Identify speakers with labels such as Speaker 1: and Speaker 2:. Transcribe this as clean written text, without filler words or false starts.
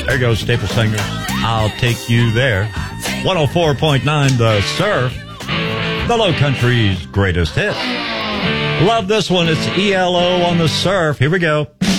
Speaker 1: There goes Staple Singers. I'll take you there. 104.9 The Surf. The Low Country's greatest hit. Love this one. It's ELO on The Surf. Here we go.